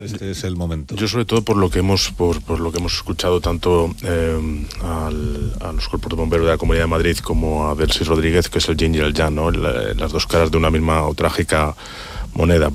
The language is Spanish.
Este es el momento. Yo sobre todo por lo que hemos escuchado tanto a los cuerpos de bomberos de la Comunidad de Madrid como a Delcy Rodríguez, que es el yin y el yang, ¿no? Las dos caras de una misma o trágica moneda.